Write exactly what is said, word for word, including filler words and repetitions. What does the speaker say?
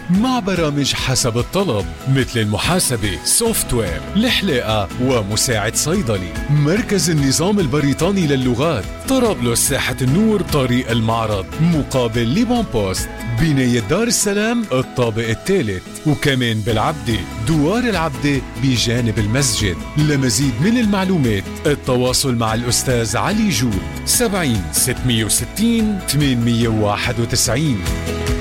مع برامج حسب الطلب مثل المحاسبة، سوفتوير، الحلاقة ومساعد صيدلي. مركز النظام البريطاني للغات، طرابلس ساحة النور طريق المعرض مقابل ليبون بوست، بناية دار السلام الطابق الثالث، وكمان بالعبدة دوار العبدة بجانب المسجد. لمزيد من المعلومات التواصل مع الأستاذ علي جود سبعين ستمية وستين ثمانمية وواحد وتسعين.